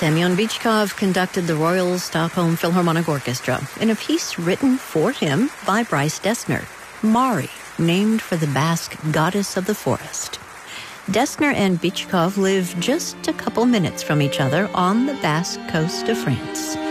Semyon Bychkov conducted the Royal Stockholm Philharmonic Orchestra in a piece written for him by Bryce Dessner, Mari, named for the Basque goddess of the forest. Dessner and Bychkov live just a couple minutes from each other on the Basque coast of France.